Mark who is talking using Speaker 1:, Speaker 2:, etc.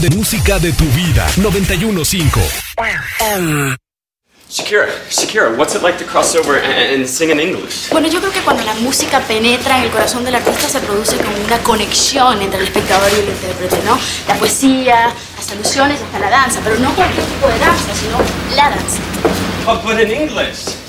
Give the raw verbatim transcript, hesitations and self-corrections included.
Speaker 1: De música de tu vida. noventa y uno punto cinco.
Speaker 2: Um. Shakira, Shakira, what's it like to cross over and, and sing in English?
Speaker 3: Bueno, yo creo que cuando la música penetra en el corazón del artista se produce como una conexión entre el espectador y el intérprete, ¿no? La poesía, las alusiones, hasta la danza, pero no cualquier tipo de danza, sino la danza.
Speaker 2: Oh, but in English.